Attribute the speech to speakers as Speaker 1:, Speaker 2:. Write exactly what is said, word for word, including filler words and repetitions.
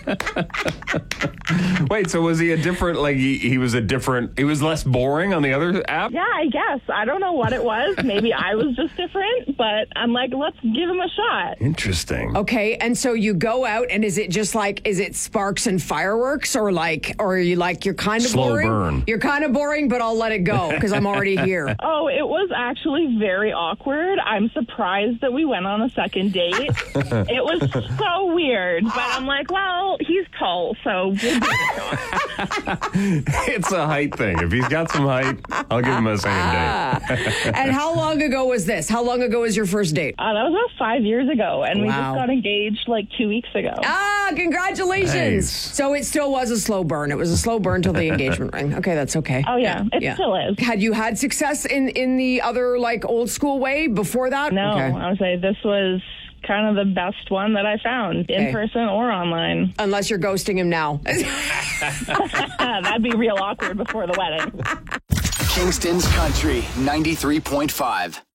Speaker 1: Wait, so was he a different, like, he, he was a different, he was less boring on the other app?
Speaker 2: Yeah, I guess. I don't know what it was. Maybe I was just different, but I'm like, let's give him a shot.
Speaker 1: Interesting.
Speaker 3: Okay, and so you go out, and is it just like, is it sparks and fireworks, or like, or are you like, you're kind of
Speaker 1: Slow
Speaker 3: boring?
Speaker 1: burn.
Speaker 3: You're kind of boring, but I'll let it go because I'm already here.
Speaker 2: Oh, it was actually very awkward. I'm surprised that we went on a second date. It was so weird, but I'm like, well, he's tall, so we'll give it a shot.
Speaker 1: It's a height thing. If he's got some height, I'll give him a second date.
Speaker 3: And how long ago was this? How long ago was your first date?
Speaker 2: Uh, that was about five years ago, and we
Speaker 3: Wow.
Speaker 2: just got engaged like two weeks ago.
Speaker 3: Ah, congratulations.
Speaker 1: Nice.
Speaker 3: So it still was a slow burn. It was a slow burn till the engagement ring. Okay, that's okay.
Speaker 2: Oh, yeah, it still is.
Speaker 3: Had you had success in, in the other, like, old school way before that?
Speaker 2: No,
Speaker 3: Okay.
Speaker 2: I would say this was kind of the best one that I found, in
Speaker 3: Okay.
Speaker 2: person or online.
Speaker 3: Unless you're ghosting him now.
Speaker 2: That'd be real awkward before the wedding.
Speaker 4: Kingston's Country ninety-three point five.